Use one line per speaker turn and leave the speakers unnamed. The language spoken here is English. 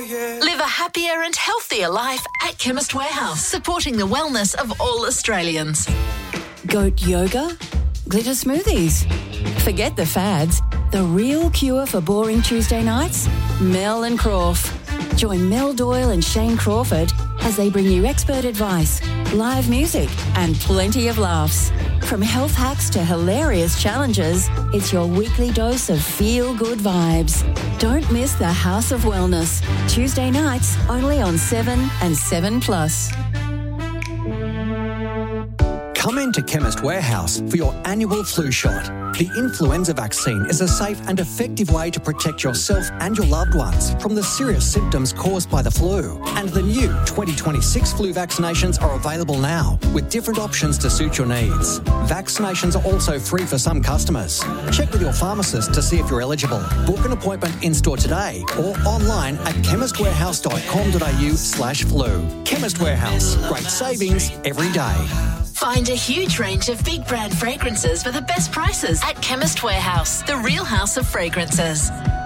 Live a happier and healthier life at Chemist Warehouse, supporting the wellness of all Australians.
Goat yoga? Glitter smoothies? Forget the fads. The real cure for boring Tuesday nights? Mel and Crawf. Join Mel Doyle and Shane Crawford as they bring you expert advice, live music and plenty of laughs. From health hacks to hilarious challenges, it's your weekly dose of feel-good vibes. Don't miss the House of Wellness. Tuesday nights only on 7 and 7+.
Come into Chemist Warehouse for your annual flu shot. The influenza vaccine is a safe and effective way to protect yourself and your loved ones from the serious symptoms caused by the flu. And the new 2026 flu vaccinations are available now, with different options to suit your needs. Vaccinations are also free for some customers. Check with your pharmacist to see if you're eligible. Book an appointment in-store today or online at chemistwarehouse.com.au/flu. Chemist Warehouse. Great savings every day.
Find a huge range of big brand fragrances for the best prices at Chemist Warehouse, the real house of fragrances.